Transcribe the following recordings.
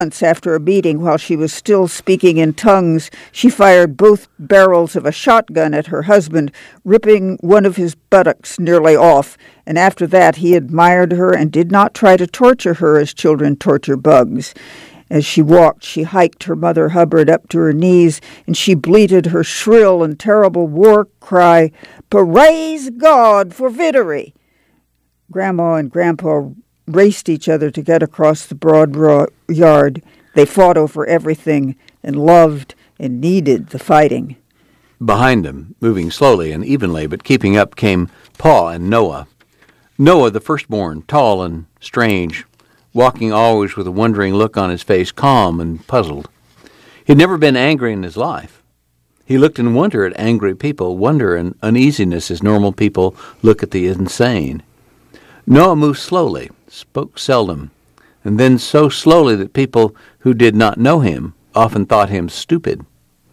Once, after a beating, while she was still speaking in tongues, she fired both barrels of a shotgun at her husband, ripping one of his buttocks nearly off, and after that he admired her and did not try to torture her as children torture bugs. As she walked, she hiked her Mother Hubbard up to her knees, and she bleated her shrill and terrible war cry, "Praise God for victory!" Grandma and Grandpa raced each other to get across the broad yard. They fought over everything and loved and needed the fighting. Behind them, moving slowly and evenly but keeping up, came Pa and Noah. Noah, the firstborn, tall and strange, walking always with a wondering look on his face, calm and puzzled. He'd never been angry in his life. He looked in wonder at angry people, wonder and uneasiness as normal people look at the insane. Noah moved slowly, spoke seldom, and then so slowly that people who did not know him often thought him stupid.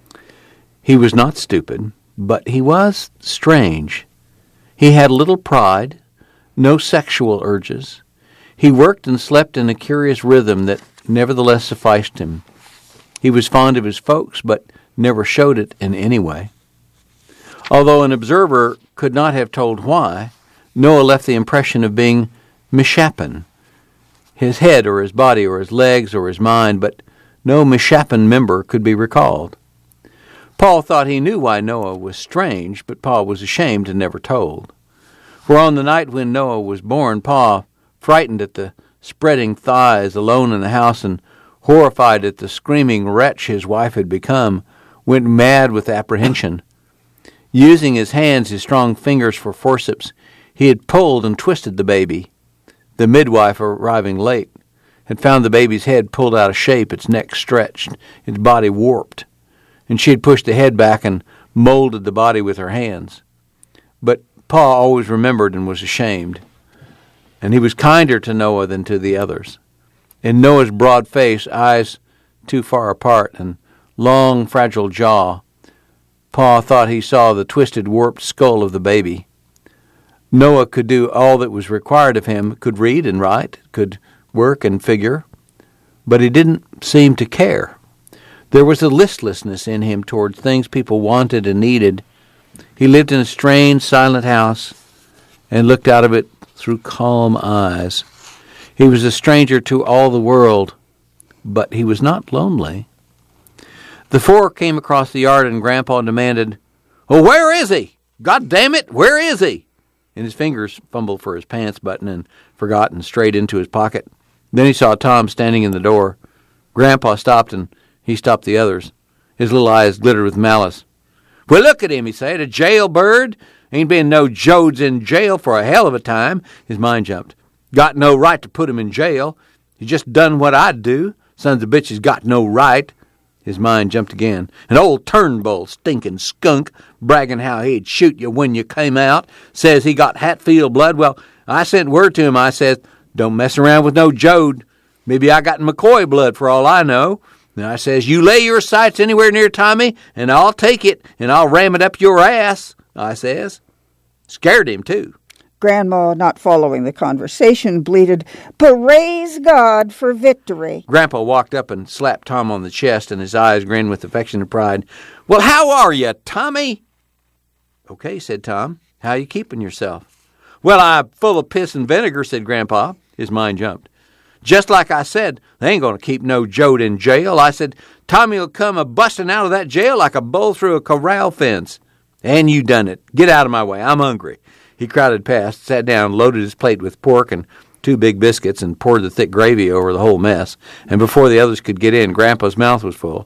He was not stupid, but he was strange. He had little pride, no sexual urges. He worked and slept in a curious rhythm that nevertheless sufficed him. He was fond of his folks, but never showed it in any way. Although an observer could not have told why, Noah left the impression of being misshapen. His head or his body or his legs or his mind, but no misshapen member could be recalled. Paul thought he knew why Noah was strange, but Paul was ashamed and never told. For on the night when Noah was born, Paul, frightened at the spreading thighs alone in the house and horrified at the screaming wretch his wife had become, went mad with apprehension. Using his hands, his strong fingers for forceps, he had pulled and twisted the baby. The midwife, arriving late, had found the baby's head pulled out of shape, its neck stretched, its body warped, and she had pushed the head back and molded the body with her hands. But Pa always remembered and was ashamed, and he was kinder to Noah than to the others. In Noah's broad face, eyes too far apart, and long, fragile jaw, Pa thought he saw the twisted, warped skull of the baby. Noah could do all that was required of him, could read and write, could work and figure, but he didn't seem to care. There was a listlessness in him towards things people wanted and needed. He lived in a strange, silent house and looked out of it through calm eyes. He was a stranger to all the world, but he was not lonely. The four came across the yard and Grandpa demanded, "Oh, where is he? God damn it, where is he?" And his fingers fumbled for his pants button and forgot and strayed into his pocket. Then he saw Tom standing in the door. Grandpa stopped and he stopped the others. His little eyes glittered with malice. "Well, look at him," he said, "a jailbird. Ain't been no Jodes in jail for a hell of a time." His mind jumped. "Got no right to put him in jail. He just done what I'd do. Sons of bitches got no right." His mind jumped again. "An old Turnbull, stinking skunk, bragging how he'd shoot you when you came out. Says he got Hatfield blood. Well, I sent word to him. I says, don't mess around with no Jode. Maybe I got McCoy blood for all I know. And I says, you lay your sights anywhere near Tommy, and I'll take it, and I'll ram it up your ass," I says. Scared him, too. Grandma, not following the conversation, bleated, "Praise God for victory." Grandpa walked up and slapped Tom on the chest, and his eyes grinned with affection and pride. "Well, how are you, Tommy?" "Okay," said Tom. "How you keeping yourself?" "Well, I'm full of piss and vinegar," said Grandpa. His mind jumped. "Just like I said, they ain't going to keep no Jode in jail. I said, Tommy'll come a-busting out of that jail like a bull through a corral fence. And you done it. Get out of my way. I'm hungry." He crowded past, sat down, loaded his plate with pork and 2 big biscuits, and poured the thick gravy over the whole mess. And before the others could get in, Grandpa's mouth was full.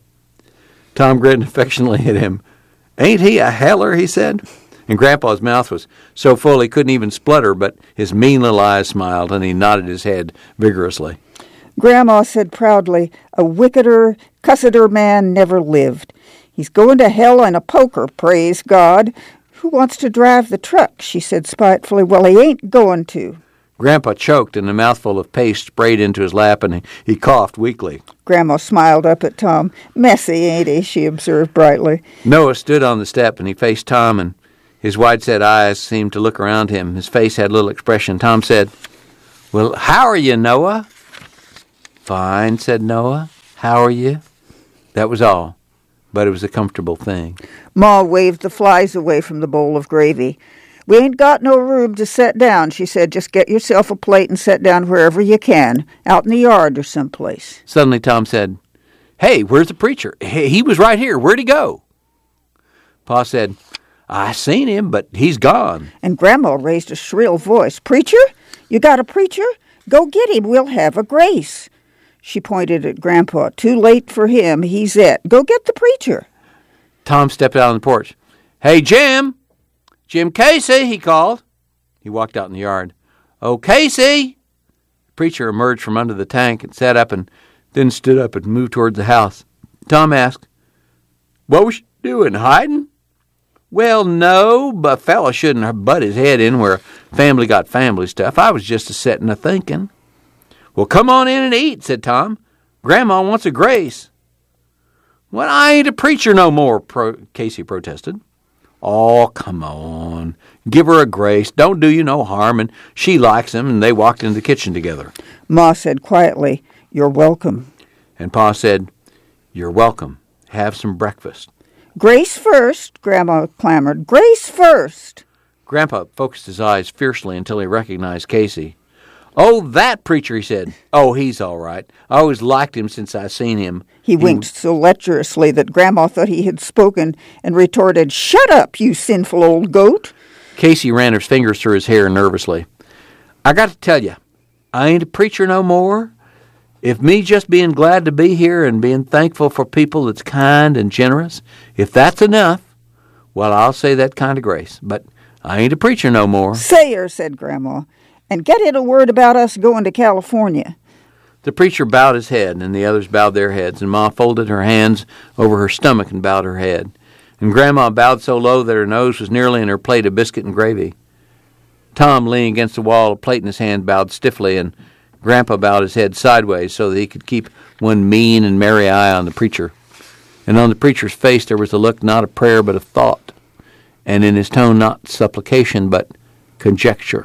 Tom grinned affectionately at him. "Ain't he a heller?" he said. And Grandpa's mouth was so full he couldn't even splutter, but his mean little eyes smiled, and he nodded his head vigorously. Grandma said proudly, "A wickeder, cusseder man never lived. He's going to hell in a poker, praise God. Who wants to drive the truck?" she said spitefully. "Well, he ain't going to." Grandpa choked, and a mouthful of paste sprayed into his lap, and he coughed weakly. Grandma smiled up at Tom. "Messy, ain't he?" she observed brightly. Noah stood on the step, and he faced Tom, and his wide-set eyes seemed to look around him. His face had little expression. Tom said, "Well, how are you, Noah?" Fine, said Noah. How are you? That was all, but it was a comfortable thing. Ma waved the flies away from the bowl of gravy. We ain't got no room to set down, she said. Just get yourself a plate and set down wherever you can, out in the yard or someplace. Suddenly Tom said, Hey, where's the preacher? He was right here. Where'd he go? Pa said, I seen him, but he's gone. And Grandma raised a shrill voice. Preacher? You got a preacher? Go get him. We'll have a grace. She pointed at Grandpa. Too late for him. He's it. Go get the preacher. Tom stepped out on the porch. Hey, Jim! Jim Casey, he called. He walked out in the yard. Oh, Casey! The preacher emerged from under the tank and sat up and then stood up and moved towards the house. Tom asked, What was you doing, hiding? Well, no, but a fella shouldn't have butt his head in where family got family stuff. I was just a-setting a-thinking. Well, come on in and eat, said Tom. Grandma wants a grace. Well, I ain't a preacher no more, Casey protested. Oh, come on. Give her a grace. Don't do you no harm. And she likes him, and they walked into the kitchen together. Ma said quietly, You're welcome. And Pa said, You're welcome. Have some breakfast. Grace first, Grandma clamored. Grace first. Grandpa focused his eyes fiercely until he recognized Casey. Oh, that preacher, he said. Oh, he's all right. I always liked him since I seen him. He winked so lecherously that Grandma thought he had spoken and retorted, Shut up, you sinful old goat. Casey ran his fingers through his hair nervously. I got to tell you, I ain't a preacher no more. If me just being glad to be here and being thankful for people that's kind and generous, if that's enough, well, I'll say that kind of grace. But I ain't a preacher no more. Say her, said Grandma, and get in a word about us going to California. The preacher bowed his head, and the others bowed their heads, and Ma folded her hands over her stomach and bowed her head. And Grandma bowed so low that her nose was nearly in her plate of biscuit and gravy. Tom, leaning against the wall, a plate in his hand, bowed stiffly, and Grandpa bowed his head sideways so that he could keep one mean and merry eye on the preacher. And on the preacher's face there was a look not of prayer but of thought, and in his tone not supplication but conjecture.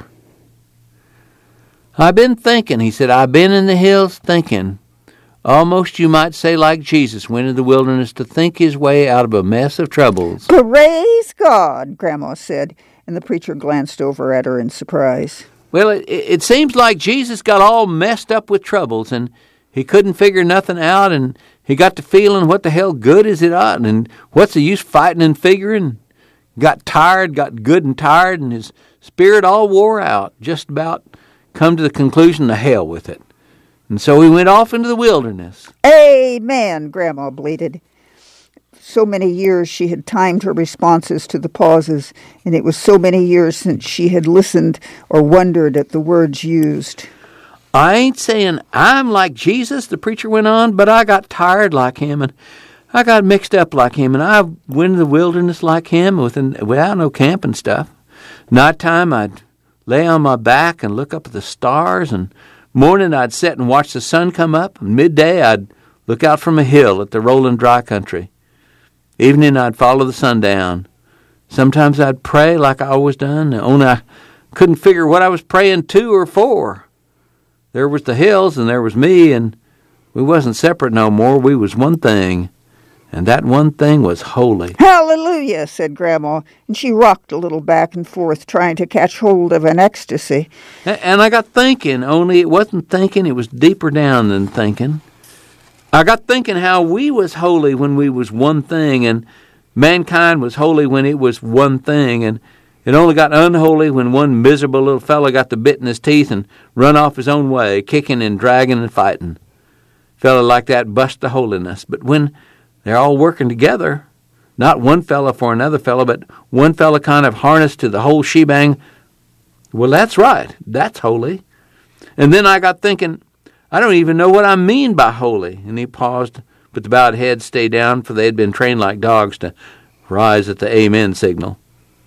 I've been thinking, he said. I've been in the hills thinking. Almost you might say like Jesus went in the wilderness to think his way out of a mess of troubles. Praise God, Grandma said, and the preacher glanced over at her in surprise. Well, it seems like Jesus got all messed up with troubles, and he couldn't figure nothing out, and he got to feeling what the hell good is it ought, and what's the use fighting and figuring. Got tired, got good and tired, and his spirit all wore out, just about come to the conclusion to hell with it. And so he went off into the wilderness. Amen, Grandma bleated. So many years she had timed her responses to the pauses, and it was so many years since she had listened or wondered at the words used. I ain't saying I'm like Jesus, the preacher went on, but I got tired like him, and I got mixed up like him, and I went in the wilderness like him without no camp and stuff. Nighttime I'd lay on my back and look up at the stars, and morning I'd sit and watch the sun come up, and midday I'd look out from a hill at the rolling dry country. Evening I'd follow the sun down. Sometimes I'd pray like I always done, only I couldn't figure what I was praying to or for. There was the hills and there was me, and we wasn't separate no more. We was one thing, and that one thing was holy. Hallelujah, said Grandma, and she rocked a little back and forth, trying to catch hold of an ecstasy. And I got thinking, only it wasn't thinking, it was deeper down than thinking. I got thinking how we was holy when we was one thing, and mankind was holy when it was one thing, and it only got unholy when one miserable little fellow got the bit in his teeth and run off his own way, kicking and dragging and fighting. Fella like that bust the holiness. But when they're all working together, not one fella for another fella, but one fella kind of harnessed to the whole shebang, well, that's right. That's holy. And then I got thinking, I don't even know what I mean by holy. And he paused, but the bowed head stayed down, for they had been trained like dogs to rise at the amen signal.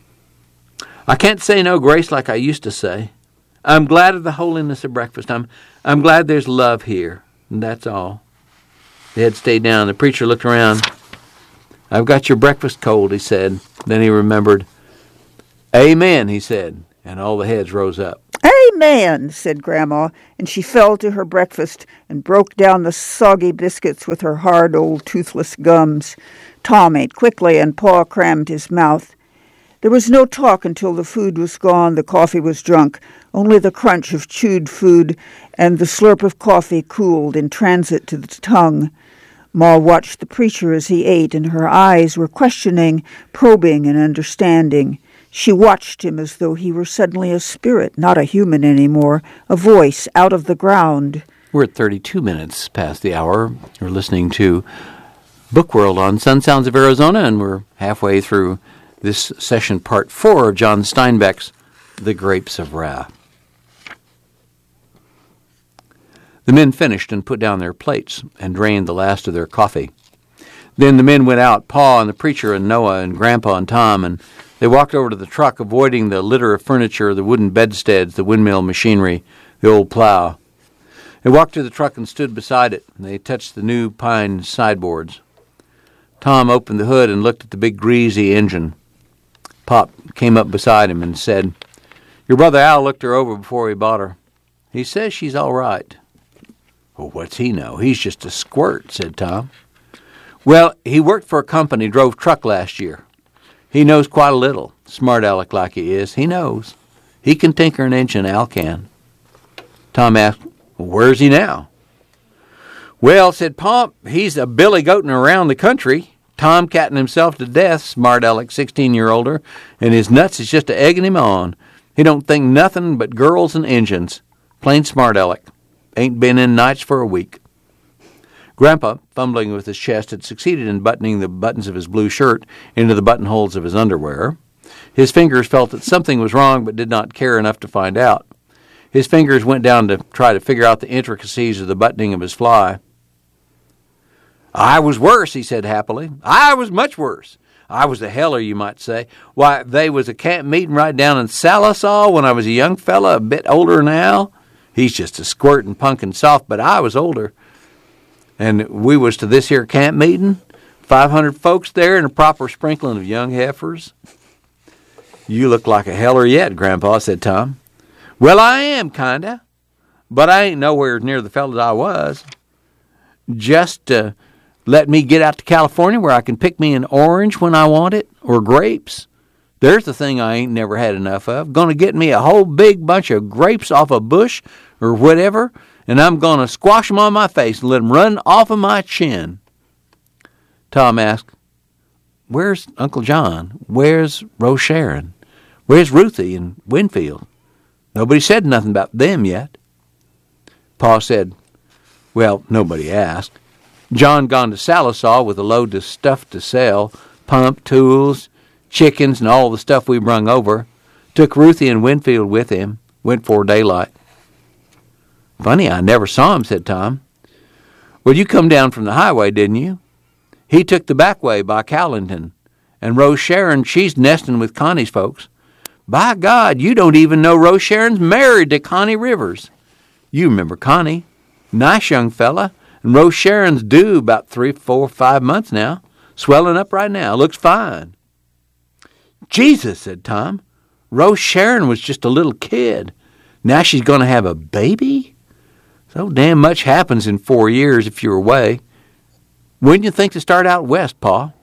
I can't say no grace like I used to say. I'm glad of the holiness of breakfast. I'm glad there's love here, and that's all. The head stayed down. The preacher looked around. I've got your breakfast cold, he said. Then he remembered. Amen, he said, and all the heads rose up. man, said Grandma, and she fell to her breakfast and broke down the soggy biscuits with her hard old toothless gums. Tom ate quickly, and Pa crammed his mouth. There was no talk until the food was gone, the coffee was drunk, only the crunch of chewed food and the slurp of coffee cooled in transit to the tongue. Ma watched the preacher as he ate, and her eyes were questioning, probing, and understanding. She watched him as though he were suddenly a spirit, not a human anymore, a voice out of the ground. We're at 32 minutes past the hour. We're listening to Book World on Sun Sounds of Arizona, and we're halfway through this session, part 4 of John Steinbeck's The Grapes of Wrath. The men finished and put down their plates and drained the last of their coffee. Then the men went out, Pa and the preacher and Noah and Grandpa and Tom, and they walked over to the truck, avoiding the litter of furniture, the wooden bedsteads, the windmill machinery, the old plow. They walked to the truck and stood beside it, and they touched the new pine sideboards. Tom opened the hood and looked at the big greasy engine. Pop came up beside him and said, "Your brother Al looked her over before he bought her. He says she's all right." "Well, what's he know? He's just a squirt," said Tom. "Well, he worked for a company, drove truck last year. He knows quite a little. Smart aleck like he is. He knows. He can tinker an engine, Al can." Tom asked, "Well, where's he now?" "Well," said Pop, "he's a billy-goating around the country, tomcatting himself to death, smart aleck, 16-year-older, and his nuts is just a-egging him on. He don't think nothing but girls and engines. Plain smart aleck. Ain't been in nights for a week." Grandpa, fumbling with his chest, had succeeded in buttoning the buttons of his blue shirt into the buttonholes of his underwear. His fingers felt that something was wrong but did not care enough to find out. His fingers went down to try to figure out the intricacies of the buttoning of his fly. "I was worse," he said happily. "I was much worse. I was a heller, you might say. Why, they was a camp meeting right down in Salisaw when I was a young fella, a bit older than Al. He's just a squirt and punk and soft, but I was older. And we was to this here camp meeting, 500 folks there and a proper sprinkling of young heifers." "You look like a heller yet, Grandpa," said Tom. "Well, I am, kinda. But I ain't nowhere near the fellas I was. Just let me get out to California where I can pick me an orange when I want it, or grapes. There's the thing I ain't never had enough of. Gonna get me a whole big bunch of grapes off a bush or whatever, and I'm gonna squash 'em on my face and let 'em run off of my chin." Tom asked, "Where's Uncle John? Where's Rose Sharon? Where's Ruthie and Winfield? Nobody said nothing about them yet." Pa said, "Well, nobody asked. John gone to Salisaw with a load of stuff to sell, pump, tools, chickens, and all the stuff we brung over. Took Ruthie and Winfield with him. Went for daylight." "Funny, I never saw him," said Tom. "Well, you come down from the highway, didn't you? He took the back way by Callington. And Rose Sharon, she's nesting with Connie's folks. By God, you don't even know Rose Sharon's married to Connie Rivers. You remember Connie. Nice young fella. And Rose Sharon's due about 3, 4, 5 months now. Swelling up right now. Looks fine." "Jesus," said Tom. "Rose Sharon was just a little kid. Now she's going to have a baby? So damn much happens in 4 years if you're away. When you think to start out west, Pa?"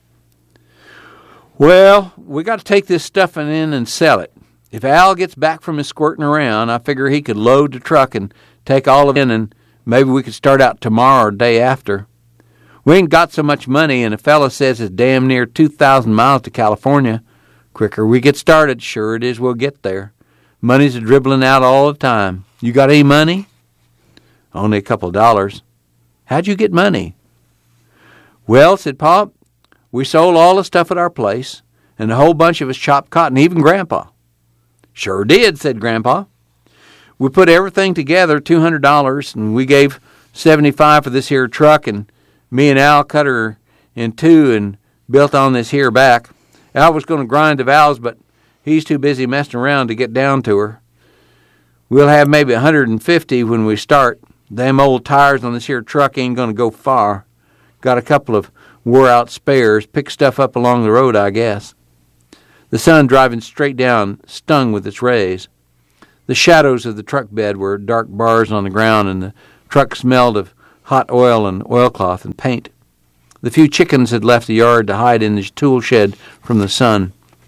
"Well, we got to take this stuff in and sell it. If Al gets back from his squirting around, I figure he could load the truck and take all of it in, and maybe we could start out tomorrow or day after. We ain't got so much money, and a fella says it's damn near 2,000 miles to California. Quicker we get started, sure it is we'll get there. Money's dribbling out all the time. You got any money?" "Only a couple of dollars." "How'd you get money?" "Well," said Pop, "we sold all the stuff at our place, and a whole bunch of us chopped cotton, even Grandpa." "Sure did," said Grandpa. "We put everything together, $200, and we gave $75 for this here truck, and me and Al cut her in two and built on this here back. Al was going to grind the valves, but he's too busy messing around to get down to her. We'll have maybe 150 when we start. Them old tires on this here truck ain't going to go far. Got a couple of wore-out spares. Pick stuff up along the road, I guess." The sun, driving straight down, stung with its rays. The shadows of the truck bed were dark bars on the ground, and the truck smelled of hot oil and oilcloth and paint. The few chickens had left the yard to hide in the tool shed from the sun.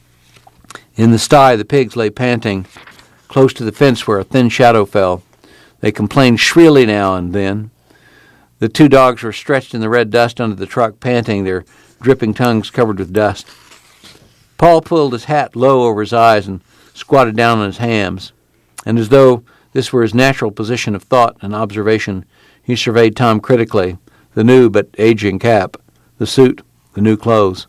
In the sty, the pigs lay panting, close to the fence where a thin shadow fell. They complained shrilly now and then. The 2 dogs were stretched in the red dust under the truck, panting, their dripping tongues covered with dust. Paul pulled his hat low over his eyes and squatted down on his hams, and as though this were his natural position of thought and observation, he surveyed Tom critically, the new but aging cap, the suit, the new clothes.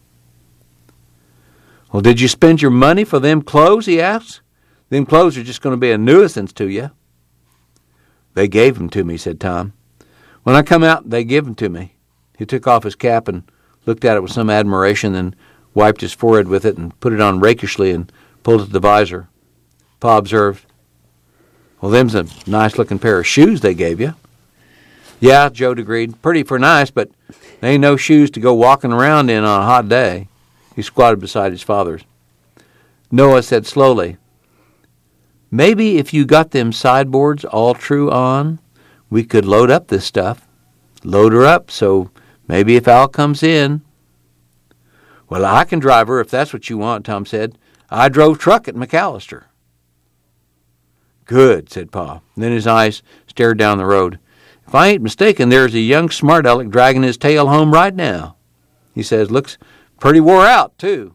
"Well, did you spend your money for them clothes?" he asked. "Them clothes are just going to be a nuisance to you." "They gave 'em to me," said Tom. "When I come out, they give 'em to me." He took off his cap and looked at it with some admiration, then wiped his forehead with it and put it on rakishly and pulled at the visor. Pa observed, "Well, them's a nice-looking pair of shoes they gave you." "Yeah," Joe agreed. "Pretty for nice, but they ain't no shoes to go walking around in on a hot day." He squatted beside his father's. Noah said slowly, "Maybe if you got them sideboards all true on, we could load up this stuff. Load her up, so maybe if Al comes in." "Well, I can drive her if that's what you want," Tom said. "I drove truck at McAllister." "Good," said Pa. Then his eyes stared down the road. "If I ain't mistaken, there's a young smart aleck dragging his tail home right now. He says looks pretty wore out, too."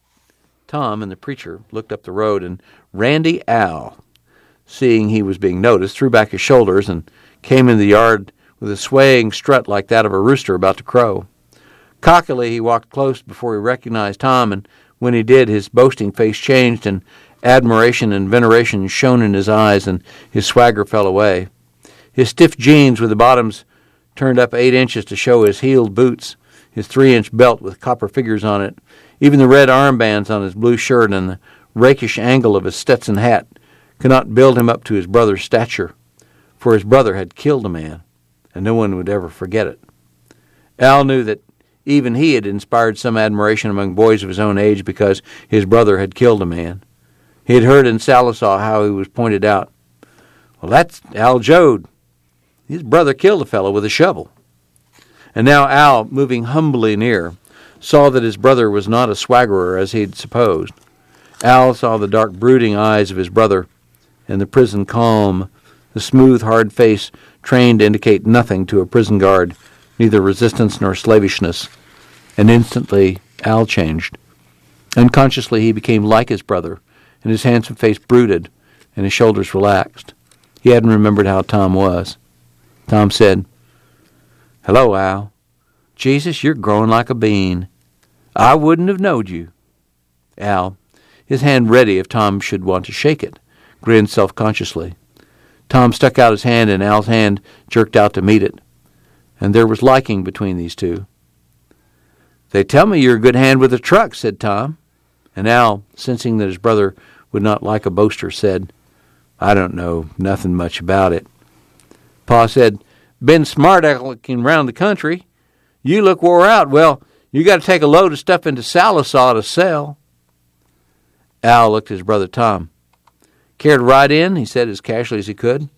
Tom and the preacher looked up the road, and Randy Al, seeing he was being noticed, threw back his shoulders and came into the yard with a swaying strut like that of a rooster about to crow. Cockily he walked close before he recognized Tom, and when he did, his boasting face changed, and admiration and veneration shone in his eyes, and his swagger fell away. His stiff jeans with the bottoms turned up 8 inches to show his heeled boots, his 3-inch belt with copper figures on it, even the red armbands on his blue shirt and the rakish angle of his Stetson hat could not build him up to his brother's stature, for his brother had killed a man, and no one would ever forget it. Al knew that even he had inspired some admiration among boys of his own age because his brother had killed a man. He had heard in Salisaw how he was pointed out. "Well, that's Al Jode. His brother killed a fellow with a shovel." And now Al, moving humbly near, saw that his brother was not a swaggerer as he had supposed. Al saw the dark, brooding eyes of his brother and the prison calm, the smooth, hard face trained to indicate nothing to a prison guard, neither resistance nor slavishness. And instantly Al changed. Unconsciously he became like his brother, and his handsome face brooded, and his shoulders relaxed. He hadn't remembered how Tom was. Tom said, "Hello, Al. Jesus, you're growing like a bean. I wouldn't have knowed you." Al, his hand ready if Tom should want to shake it, grinned self-consciously. Tom stuck out his hand, and Al's hand jerked out to meet it, and there was liking between these two. "They tell me you're a good hand with a truck," said Tom, and Al, sensing that his brother would not like a boaster, said, "I don't know nothing much about it." Pa said, "Been smart alecking round the country. You look wore out. Well, you got to take a load of stuff into Salisaw to sell." Al looked at his brother Tom. "Care to ride in?" he said as casually as he could.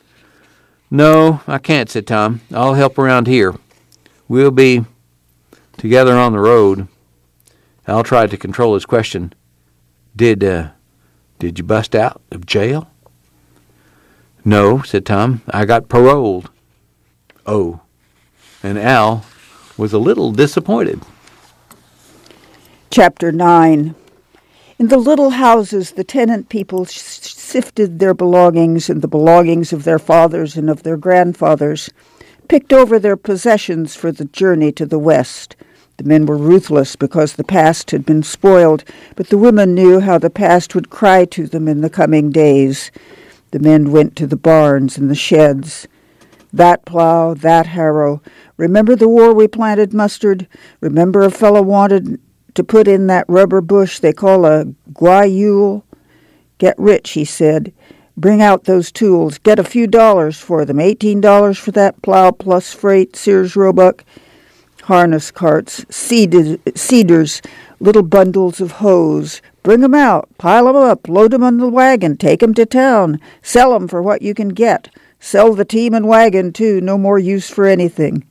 "No, I can't," said Tom. "I'll help around here. We'll be together on the road." Al tried to control his question. Did you bust out of jail?" "No," said Tom. "I got paroled." "Oh." And Al was a little disappointed. Chapter 9. In the little houses, the tenant people sifted their belongings and the belongings of their fathers and of their grandfathers, picked over their possessions for the journey to the west. The men were ruthless because the past had been spoiled, but the women knew how the past would cry to them in the coming days. The men went to the barns and the sheds. "That plow, that harrow. Remember the war we planted mustard? Remember a fellow wanted to put in that rubber bush they call a guayule? Get rich," he said. "Bring out those tools. Get a few dollars for them. $18 for that plow plus freight, Sears Roebuck. Harness carts, cedars, little bundles of hose. Bring 'em out, pile 'em up, load 'em on the wagon, take 'em to town, sell 'em for what you can get. Sell the team and wagon, too, no more use for anything.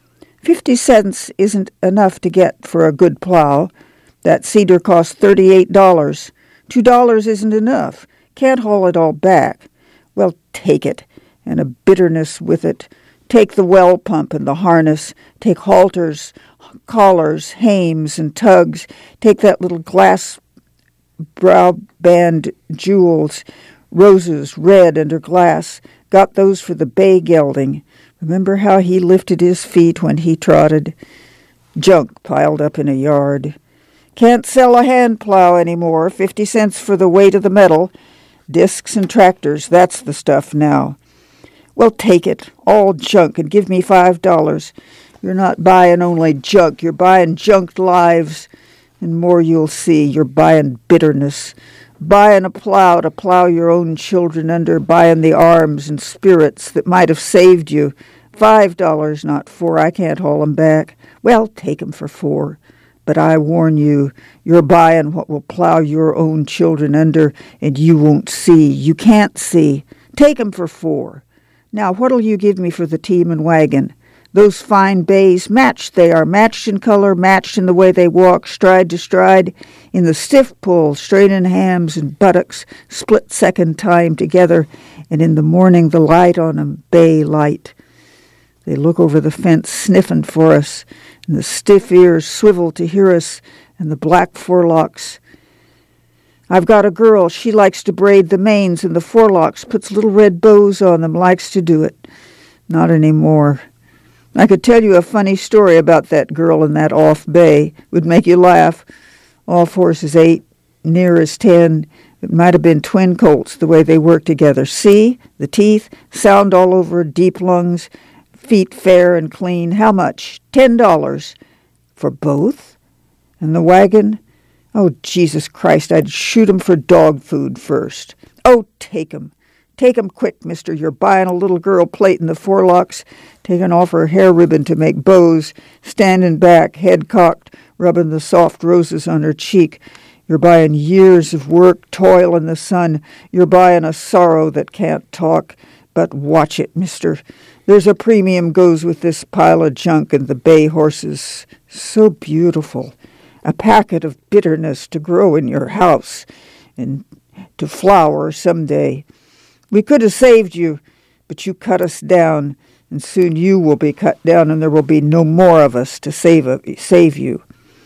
50 cents isn't enough to get for a good plow. That cedar cost $38. $2 isn't enough. Can't haul it all back. Well, take it, and a bitterness with it. Take the well pump and the harness. Take halters, collars, hames, and tugs. Take that little glass brow band jewels, roses red under glass. Got those for the bay gelding. Remember how he lifted his feet when he trotted? Junk piled up in a yard. Can't sell a hand plow anymore. 50 cents for the weight of the metal. Discs and tractors, that's the stuff now. Well, take it, all junk, and give me $5. You're not buying only junk, you're buying junked lives. And more you'll see, you're buying bitterness. Buying a plow to plow your own children under, buying the arms and spirits that might have saved you. $5, not $4. I can't haul 'em back. Well, take 'em for $4. But I warn you, you're buying what will plow your own children under, and you won't see. You can't see. Take 'em for $4. Now, what'll you give me for the team and wagon? Those fine bays, matched they are, matched in color, matched in the way they walk, stride to stride, in the stiff pull, straining hams and buttocks, split-second time together, and in the morning the light on 'em, bay light. They look over the fence, sniffing for us, and the stiff ears swivel to hear us, and the black forelocks. I've got a girl. She likes to braid the manes and the forelocks, puts little red bows on them, likes to do it. Not anymore. I could tell you a funny story about that girl in that off bay. Would make you laugh. Off horses 8, near as 10. It might have been twin colts, the way they work together. See? The teeth, sound all over, deep lungs, feet fair and clean. How much? $10. For both? And the wagon? Oh, Jesus Christ, I'd shoot 'em for dog food first. Oh, take 'em. Take 'em quick, mister. You're buying a little girl plaiting the forelocks, taking off her hair ribbon to make bows, standing back, head cocked, rubbing the soft roses on her cheek. You're buying years of work, toil in the sun. You're buying a sorrow that can't talk. But watch it, mister. There's a premium goes with this pile of junk and the bay horses. So beautiful. A packet of bitterness to grow in your house and to flower someday. We could have saved you, but you cut us down, and soon you will be cut down, and there will be no more of us to save you.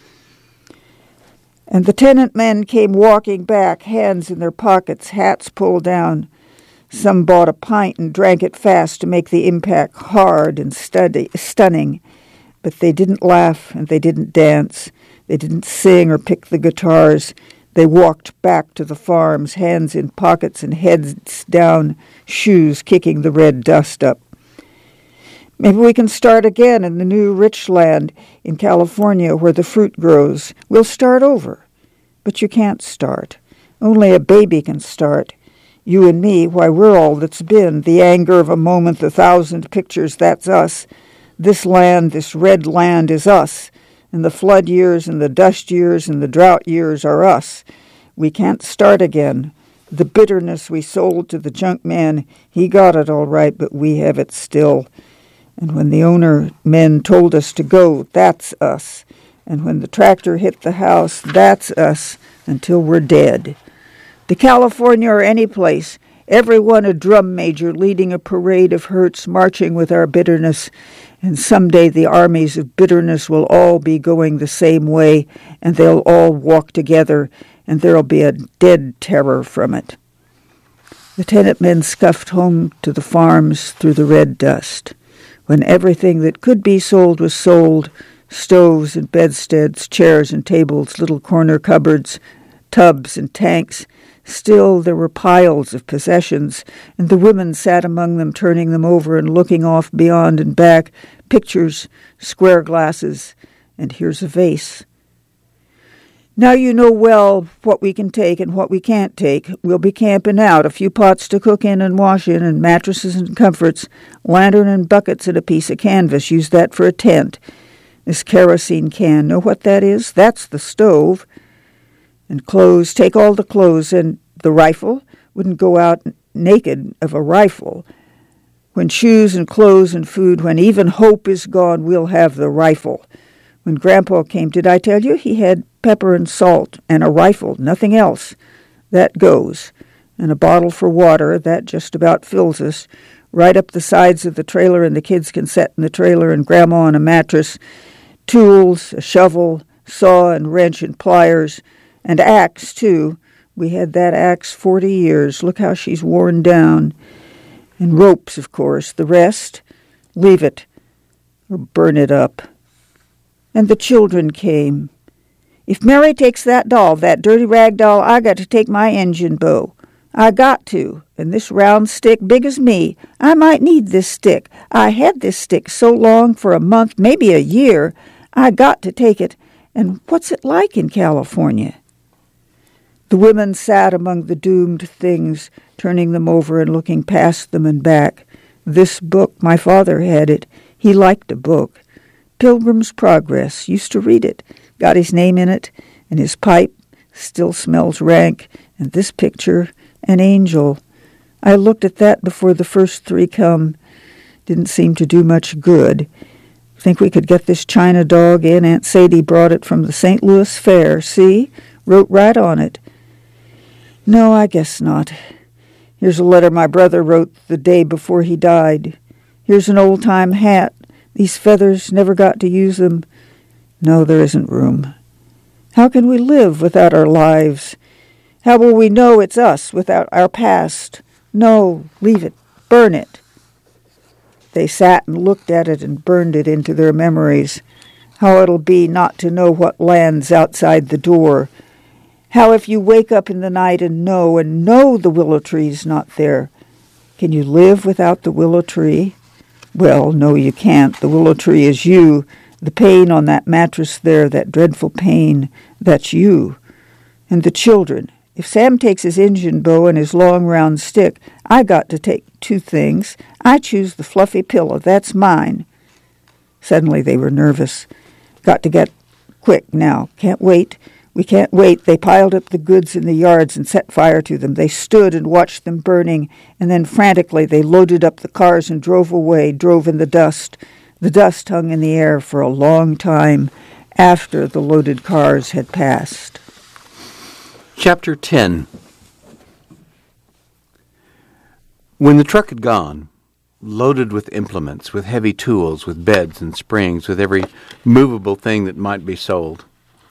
And the tenant men came walking back, hands in their pockets, hats pulled down. Some bought a pint and drank it fast to make the impact hard and stunning. But they didn't laugh and they didn't dance. They didn't sing or pick the guitars. They walked back to the farms, hands in pockets and heads down, shoes kicking the red dust up. Maybe we can start again in the new rich land in California where the fruit grows. We'll start over. But you can't start. Only a baby can start. You and me, why, we're all that's been. The anger of a moment, the 1,000 pictures, that's us. This land, this red land is us. And the flood years and the dust years and the drought years are us. We can't start again. The bitterness we sold to the junk man, he got it all right, but we have it still. And when the owner men told us to go, that's us. And when the tractor hit the house, that's us until we're dead. To California or any place, everyone a drum major leading a parade of hurts, marching with our bitterness. And someday the armies of bitterness will all be going the same way, and they'll all walk together, and there'll be a dead terror from it. The tenant men scuffed home to the farms through the red dust. When everything that could be sold was sold, stoves and bedsteads, chairs and tables, little corner cupboards, tubs and tanks, still there were piles of possessions, and the women sat among them, turning them over and looking off beyond and back, pictures, square glasses, and here's a vase. Now you know well what we can take and what we can't take. We'll be camping out, a few pots to cook in and wash in, and mattresses and comforts, lantern and buckets and a piece of canvas. Use that for a tent. This kerosene can, know what that is? That's the stove. And clothes, take all the clothes, and the rifle wouldn't go out naked of a rifle. When shoes and clothes and food, when even hope is gone, we'll have the rifle. When Grandpa came, did I tell you? He had pepper and salt and a rifle, nothing else. That goes. And a bottle for water, that just about fills us. Right up the sides of the trailer, and the kids can sit in the trailer, and Grandma on a mattress. Tools, a shovel, saw and wrench and pliers, and axe, too. We had that axe 40 years. Look how she's worn down. And ropes, of course. The rest, leave it or burn it up. And the children came. If Mary takes that doll, that dirty rag doll, I got to take my engine bow. I got to. And this round stick, big as me, I might need this stick. I had this stick so long, for a month, maybe a year. I got to take it. And what's it like in California? The women sat among the doomed things, turning them over and looking past them and back. This book, my father had it. He liked a book. Pilgrim's Progress, used to read it. Got his name in it, and his pipe still smells rank, and this picture, an angel. I looked at that before the first three come. Didn't seem to do much good. Think we could get this China dog in? Aunt Sadie brought it from the St. Louis Fair. See? Wrote right on it. No, I guess not. Here's a letter my brother wrote the day before he died. Here's an old-time hat. These feathers, never got to use them. No, there isn't room. How can we live without our lives? How will we know it's us without our past? No, leave it. Burn it. They sat and looked at it and burned it into their memories. How it'll be not to know what lands outside the door. How if you wake up in the night and know the willow tree's not there. Can you live without the willow tree? Well, no, you can't. The willow tree is you. The pain on that mattress there, that dreadful pain, that's you. And the children. If Sam takes his engine bow and his long round stick, I got to take two things. I choose the fluffy pillow. That's mine. Suddenly they were nervous. Got to get quick now. Can't wait. We can't wait. They piled up the goods in the yards and set fire to them. They stood and watched them burning, and then frantically they loaded up the cars and drove away, drove in the dust. The dust hung in the air for a long time after the loaded cars had passed. Chapter 10. When the truck had gone, loaded with implements, with heavy tools, with beds and springs, with every movable thing that might be sold,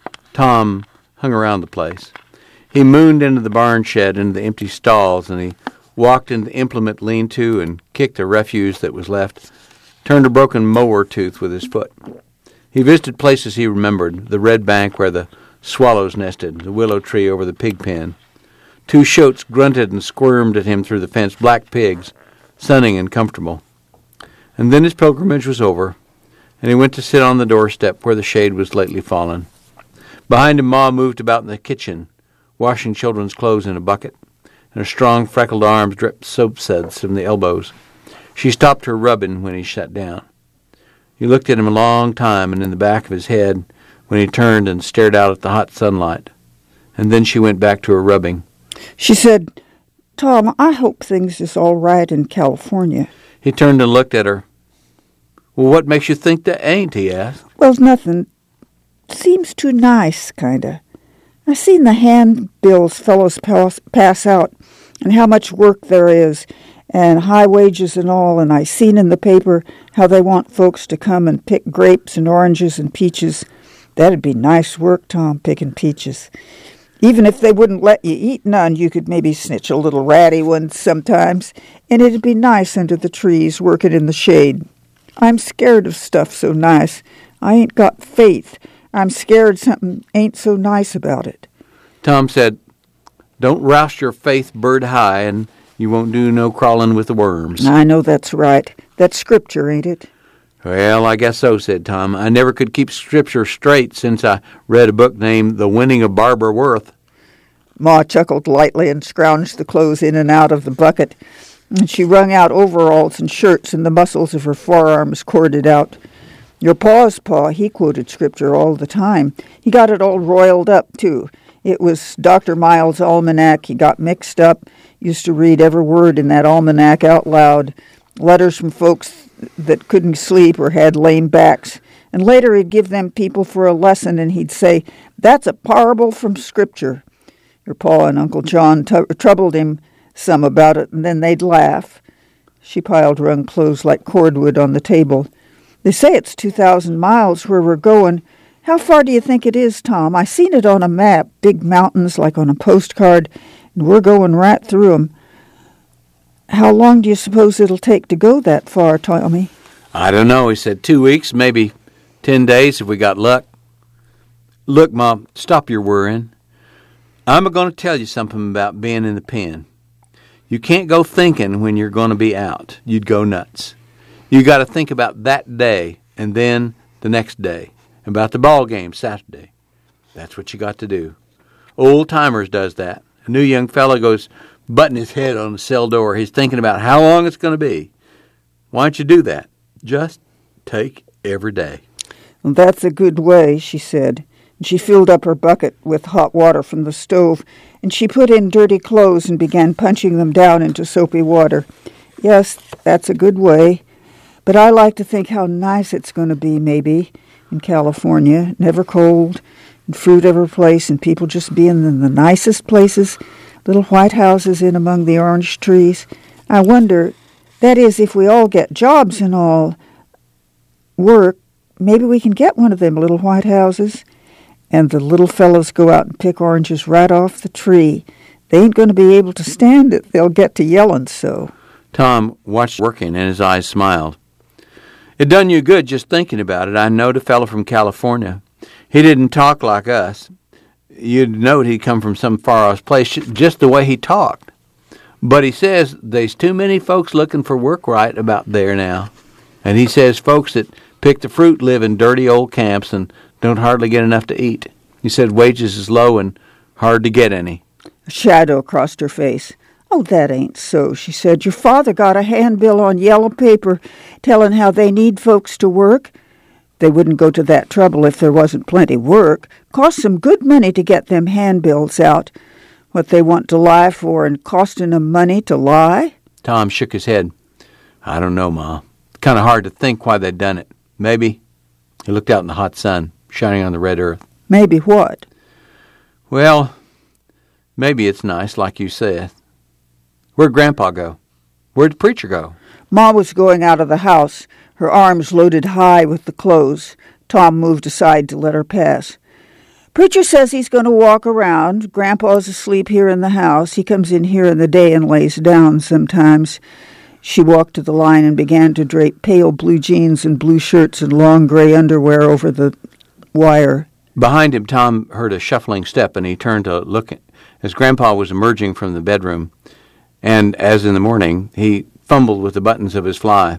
Tom hung around the place. He mooned into the barn shed, into the empty stalls, and he walked into the implement lean-to and kicked the refuse that was left, turned a broken mower tooth with his foot. He visited places he remembered, the red bank where the swallows nested, the willow tree over the pig pen. Two shoats grunted and squirmed at him through the fence, black pigs, sunning and comfortable. And then his pilgrimage was over, and he went to sit on the doorstep where the shade was lately fallen. Behind him, Ma moved about in the kitchen, washing children's clothes in a bucket, and her strong, freckled arms dripped soap suds from the elbows. She stopped her rubbing when he sat down. He looked at him a long time, and in the back of his head, when he turned and stared out at the hot sunlight. And then she went back to her rubbing. She said, Tom, I hope things is all right in California. He turned and looked at her. Well, what makes you think they ain't, he asked. Well, nothing. Seems too nice, kinda. I seen the handbills fellows pass out, and how much work there is, and high wages and all, and I seen in the paper how they want folks to come and pick grapes and oranges and peaches. That'd be nice work, Tom, picking peaches. Even if they wouldn't let you eat none, you could maybe snitch a little ratty one sometimes, and it'd be nice under the trees, working in the shade. I'm scared of stuff so nice. I ain't got faith. I'm scared something ain't so nice about it. Tom said, Don't roust your faith bird high, and you won't do no crawling with the worms. I know that's right. That's Scripture, ain't it? Well, I guess so, said Tom. I never could keep Scripture straight since I read a book named The Winning of Barbara Worth. Ma chuckled lightly and scrounged the clothes in and out of the bucket, and she wrung out overalls and shirts, and the muscles of her forearms corded out. Your pa's pa, he quoted scripture all the time. He got it all roiled up, too. It was Dr. Miles' almanac. He got mixed up, used to read every word in that almanac out loud, letters from folks that couldn't sleep or had lame backs. And later he'd give them people for a lesson, and he'd say, "That's a parable from Scripture." Your pa and Uncle John troubled him some about it, and then they'd laugh. She piled her clothes like cordwood on the table. "They say it's 2,000 miles where we're going. How far do you think it is, Tom? I seen it on a map, big mountains like on a postcard, and we're going right through 'em. How long do you suppose it'll take to go that far, Tommy?" "I don't know," he said. 2 weeks, maybe 10 days if we got luck. "Look, Mom, stop your worrying. I'm going to tell you something about being in the pen. You can't go thinking when you're going to be out. You'd go nuts. You got to think about that day and then the next day, about the ball game Saturday. That's what you got to do. Old timers does that. A new young fellow goes butting his head on the cell door. He's thinking about how long it's going to be. Why don't you do that? Just take every day." "Well, that's a good way," she said. And she filled up her bucket with hot water from the stove, and she put in dirty clothes and began punching them down into soapy water. "Yes, that's a good way. But I like to think how nice it's going to be, maybe, in California, never cold, and fruit every place, and people just being in the nicest places, little white houses in among the orange trees. I wonder, that is, if we all get jobs and all work, maybe we can get one of them little white houses, and the little fellows go out and pick oranges right off the tree. They ain't going to be able to stand it. They'll get to yelling so." Tom watched working, and his eyes smiled. "It done you good just thinking about it. I knowed a fellow from California. He didn't talk like us. You'd know he'd come from some far-off place, just the way he talked. But he says there's too many folks looking for work right about there now. And he says folks that pick the fruit live in dirty old camps and don't hardly get enough to eat. He said wages is low and hard to get any." A shadow crossed her face. "Oh, that ain't so," she said. "Your father got a handbill on yellow paper telling how they need folks to work. They wouldn't go to that trouble if there wasn't plenty work. Costs them good money to get them handbills out. What they want to lie for and costing them money to lie?" Tom shook his head. "I don't know, Ma. It's kind of hard to think why they done it. Maybe." He looked out in the hot sun, shining on the red earth. "Maybe what?" "Well, maybe it's nice, like you said. Where'd Grandpa go? Where'd the preacher go?" Ma was going out of the house, her arms loaded high with the clothes. Tom moved aside to let her pass. "Preacher says he's going to walk around. Grandpa's asleep here in the house. He comes in here in the day and lays down sometimes." She walked to the line and began to drape pale blue jeans and blue shirts and long gray underwear over the wire. Behind him, Tom heard a shuffling step, and he turned to look as Grandpa was emerging from the bedroom. And, as in the morning, he fumbled with the buttons of his fly.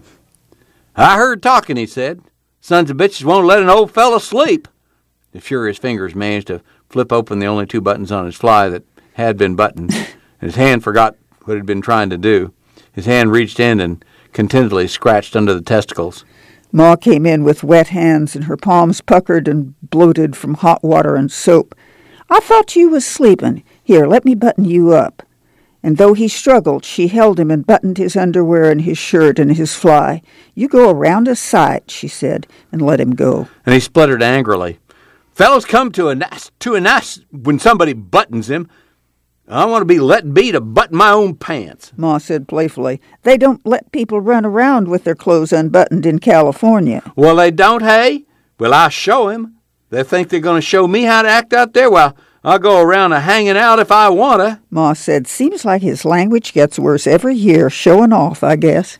"I heard talking," he said. "Sons of bitches won't let an old fellow sleep." The furious fingers managed to flip open the only two buttons on his fly that had been buttoned, and his hand forgot what it had been trying to do. His hand reached in and contentedly scratched under the testicles. Ma came in with wet hands and her palms puckered and bloated from hot water and soap. "I thought you was sleeping. Here, let me button you up." And though he struggled, she held him and buttoned his underwear and his shirt and his fly. "You go around a sight," she said, and let him go. And he spluttered angrily. "Fellows come to a nice when somebody buttons him. I want to be let be to button my own pants." Ma said playfully. "They don't let people run around with their clothes unbuttoned in California." "Well, they don't, hey? Well, I'll show 'em. They think they're going to show me how to act out there? Well, I'll go around hanging out if I want to." Ma said, "Seems like his language gets worse every year. Showing off, I guess."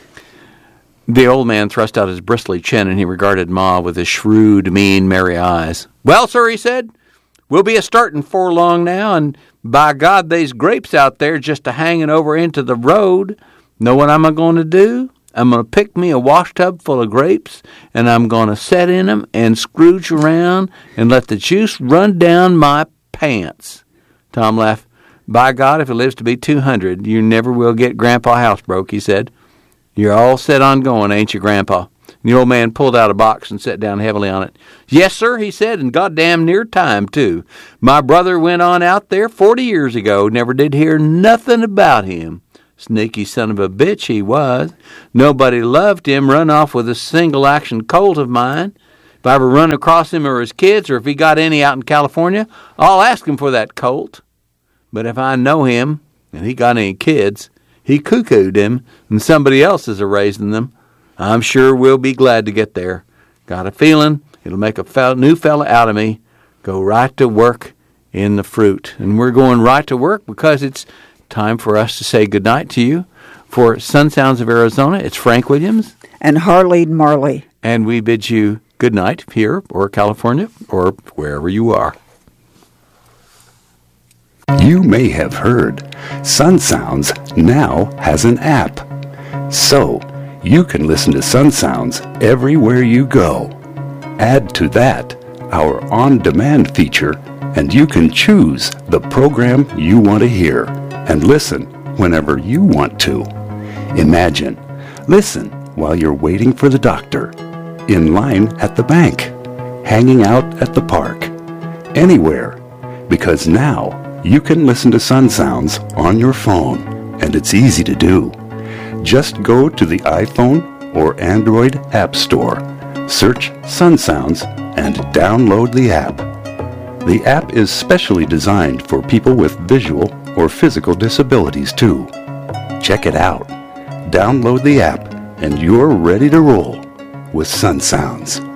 The old man thrust out his bristly chin, and he regarded Ma with his shrewd, mean, merry eyes. "Well, sir," he said, "we'll be a-starting 'fore long now, and by God, they's grapes out there just a-hanging over into the road. Know what I'm a-going to do? I'm going to pick me a washtub full of grapes, and I'm going to set in 'em and scrooge around and let the juice run down my pants." Tom laughed. "By God, if it lives to be 200, you never will get Grandpa housebroke," he said. "You're all set on going, ain't you, Grandpa? And the old man pulled out a box and sat down heavily on it. "Yes, sir," he said, "and goddamn near time, too. My brother went on out there 40 years ago. Never did hear nothing about him. Sneaky son of a bitch he was. Nobody loved him. Run off with a single-action Colt of mine. If I ever run across him or his kids, or if he got any out in California, I'll ask him for that Colt. But if I know him, and he got any kids, he cuckooed him, and somebody else is a-raising them. I'm sure we'll be glad to get there. Got a feeling it'll make a new fella out of me. Go right to work in the fruit." And we're going right to work because it's time for us to say goodnight to you. For Sun Sounds of Arizona, it's Frank Williams. And Harleen Marley. And we bid you good night here or California or wherever you are. You may have heard Sun Sounds now has an app. So you can listen to Sun Sounds everywhere you go. Add to that our on-demand feature, and you can choose the program you want to hear and listen whenever you want to. Imagine, listen while you're waiting for the doctor, in line at the bank, hanging out at the park, anywhere, because now you can listen to Sun Sounds on your phone, and it's easy to do. Just go to the iPhone or Android App Store, search Sun Sounds, and download the app. The app is specially designed for people with visual or physical disabilities too. Check it out. Download the app, and you're ready to roll with Sun Sounds.